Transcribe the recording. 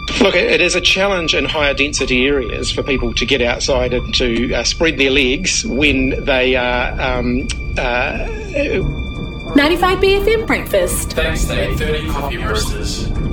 Look, it is a challenge in higher density areas for people to get outside and to spread their legs when they are 95 BFM breakfast. Thanks to 830 Coffee Roasters.